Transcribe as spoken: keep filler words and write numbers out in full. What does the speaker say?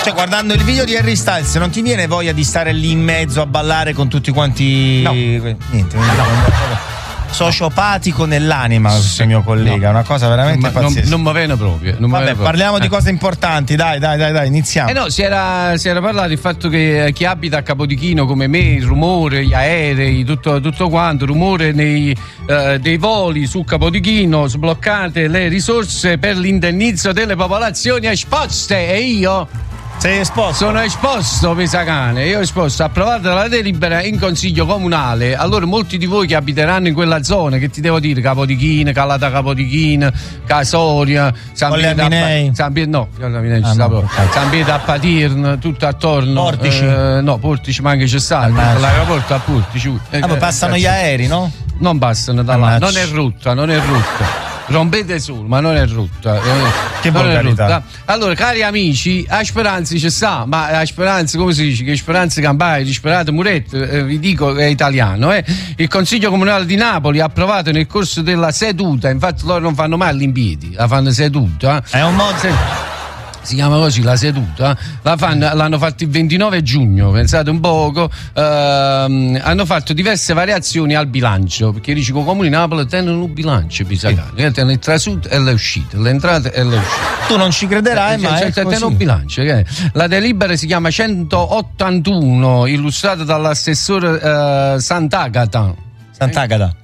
Cioè, guardando il video di Harry Styles, non ti viene voglia di stare lì in mezzo a ballare con tutti quanti? No. Niente, niente. No. Sociopatico nell'anima, sì, il mio collega, no. una cosa veramente non, pazzesca. Non mi viene proprio. Non Vabbè, parliamo eh. di cose importanti, dai, dai, dai, dai, iniziamo. Eh no, si era, si era parlato del fatto che chi abita a Capodichino come me, il rumore, gli aerei, tutto, tutto quanto, rumore nei, eh, dei voli su Capodichino, sbloccate le risorse per l'indennizzo delle popolazioni esposte e io... Sei esposto? Sono esposto, pesacane. Io ho esposto, approvata la delibera in consiglio comunale. Allora, molti di voi che abiteranno in quella zona, che ti devo dire, Capodichino, Calata Capodichino, Casoria, San Pietro a San Pietro, no, Arminei ci sta proprio. San Pietro a Patirn, tutto attorno. Portici? Eh, no, Portici, ma anche c'è stato. L'aeroporto a Portici. Eh, ah, ma passano gli aerei, no? Non passano da là, non è rotta, non è rotta. Rompete sul, ma non è rotta. Che non è volgarità. rotta. Allora, cari amici, a Speranza ci sta, ma a Speranza, come si dice? Che Speranza Campari, disperate Muretto, eh, vi dico è italiano. Eh? Il Consiglio Comunale di Napoli ha approvato nel corso della seduta, infatti loro non fanno mai l'impiedi, la fanno seduta. È un modo. Si chiama così la seduta, la fanno, l'hanno fatto il ventinove giugno, pensate un poco, ehm, hanno fatto diverse variazioni al bilancio, perché dice che i comuni di Napoli tengono un bilancio, pisacano, sì. Tengono il trasutto e le uscite, le entrate e le uscite. Tu non ci crederai, eh, ma cioè, è così. Tengono un bilancio. Che la delibera si chiama centottantuno, illustrata dall'assessore eh, Sant'Agata. Sant'Agata.